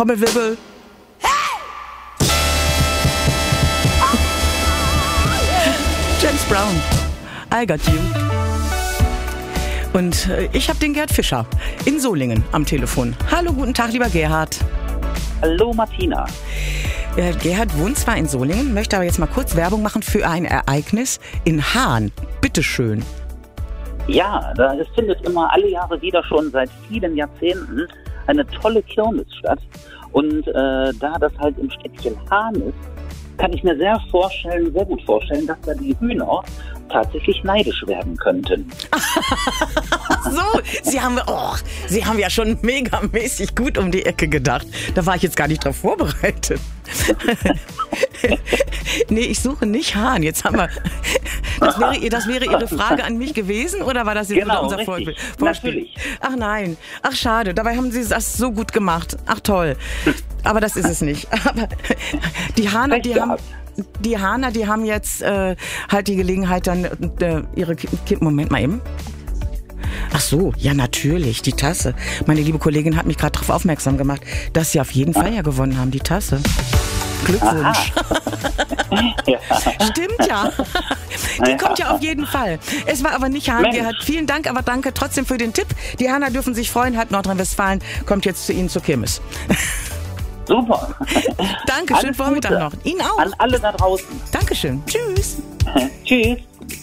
Trommelwirbel. James Brown, I Got You. Und ich habe den Gerd Fischer in Solingen am Telefon. Hallo, guten Tag, lieber Gerhard. Hallo Martina. Gerhard wohnt zwar in Solingen, möchte aber jetzt mal kurz Werbung machen für ein Ereignis in Hahn. Bitteschön. Ja, es findet immer alle Jahre wieder schon seit vielen Jahrzehnten eine tolle Kirmes statt. Und da das halt im Städtchen Hahn ist, kann ich mir sehr gut vorstellen, dass da die Hühner tatsächlich neidisch werden könnten. So, Sie haben ja schon megamäßig gut um die Ecke gedacht. Da war ich jetzt gar nicht drauf vorbereitet. Nee, ich suche nicht Hahn. Jetzt haben wir... Das wäre Ihre Frage an mich gewesen, oder war das jetzt Genau, unser richtig. Vorspiel? Natürlich. Ach nein, ach schade, dabei haben Sie das so gut gemacht. Ach toll, aber das ist es nicht. Aber die Hahner, die haben jetzt halt die Gelegenheit, dann ihre Moment mal eben. Ach so, ja natürlich, die Tasse. Meine liebe Kollegin hat mich gerade darauf aufmerksam gemacht, dass Sie auf jeden Fall ja gewonnen haben, die Tasse. Glückwunsch. Ja. Stimmt ja. Die kommt ja auf jeden Fall. Es war aber nicht Hahn, Gerhard. Vielen Dank, aber danke trotzdem für den Tipp. Die Hahner dürfen sich freuen. Halb Nordrhein-Westfalen kommt jetzt zu Ihnen zur Kirmes. Super. Danke, schönen Vormittag noch. Ihnen auch. An alle da draußen. Dankeschön. Tschüss. Tschüss.